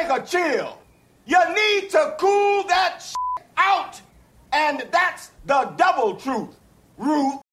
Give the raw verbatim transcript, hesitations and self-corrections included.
take a chill. You need to cool that shit out. And that's the double truth, Ruth.